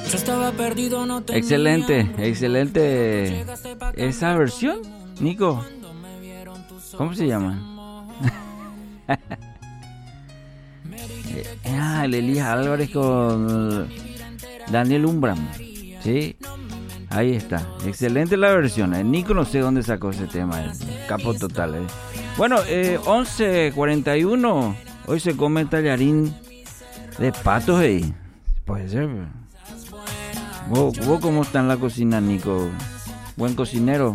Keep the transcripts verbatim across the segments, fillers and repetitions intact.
Yo estaba perdido, no tenía. Excelente, excelente esa versión, Nico. ¿Cómo se llama? Ah, el Elías Álvarez con Daniel Umbram. Sí, ahí está. Excelente la versión. El Nico no sé dónde sacó ese tema. El capo total. ¿eh? Bueno, eh, once cuarenta y uno. Hoy se come tallarín de patos ahí. Puede ser. ¿Vos, vos cómo está en la cocina, Nico? Buen cocinero.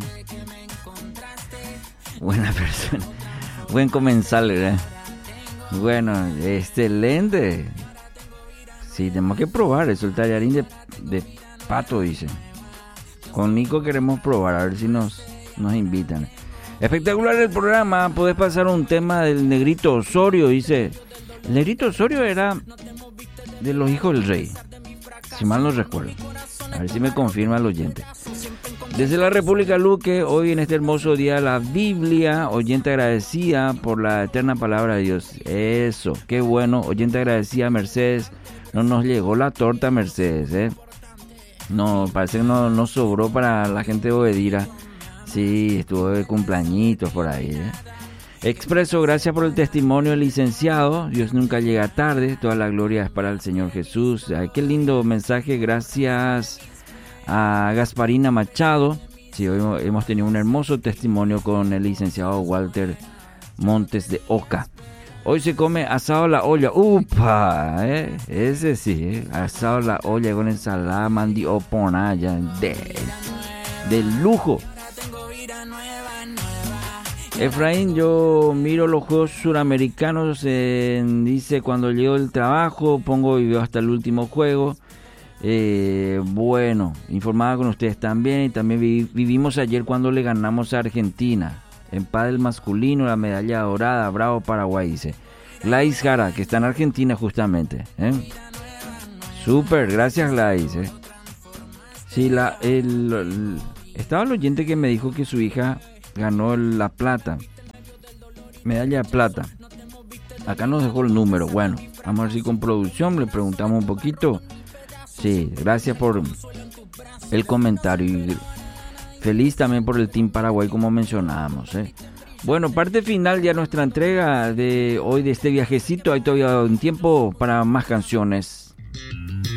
Buena persona. Buen comensal, ¿verdad? Bueno, excelente. Sí, tenemos que probar eso, el tallarín de, de pato, dice. Con Nico queremos probar, a ver si nos, nos invitan. Espectacular el programa, podés pasar un tema del Negrito Osorio, dice. El Negrito Osorio era de los hijos del rey, si mal no recuerdo. A ver si me confirma el oyente. Desde la República Luque, hoy en este hermoso día, la Biblia, oyente agradecida por la eterna palabra de Dios. Eso, qué bueno, oyente agradecida, Mercedes. No nos llegó la torta, Mercedes, ¿eh? No, parece que no, no sobró para la gente de Obedira. Sí, estuvo de cumpleañitos por ahí, ¿eh? Expreso, gracias por el testimonio del licenciado. Dios nunca llega tarde, toda la gloria es para el Señor Jesús. Ay, qué lindo mensaje, gracias a Gasparina Machado. Sí, hoy hemos tenido un hermoso testimonio con el licenciado Walter Montes de Oca. Hoy se come asado a la olla. ¡Upa! ¿eh? Ese sí, ¿eh? Asado a la olla con ensalada mandioponaya. De, de lujo. Efraín, yo miro los juegos suramericanos. Eh, dice, cuando llego del trabajo, pongo y veo hasta el último juego. Eh, bueno, informada con ustedes también. Y también vi, vivimos ayer cuando le ganamos a Argentina. En pádel masculino, la medalla dorada. Bravo Paraguay, dice Gladys Jara, que está en Argentina justamente. ¿eh? Súper, gracias Gladys. ¿eh? Sí, la, el, el, estaba el oyente que me dijo que su hija ganó la plata. Medalla de plata. Acá nos dejó el número. Bueno, vamos a ver si con producción le preguntamos un poquito. Sí, gracias por el comentario. Y feliz también por el Team Paraguay, como mencionábamos. ¿eh? Bueno, parte final ya nuestra entrega de hoy de este viajecito. Hay todavía un tiempo para más canciones.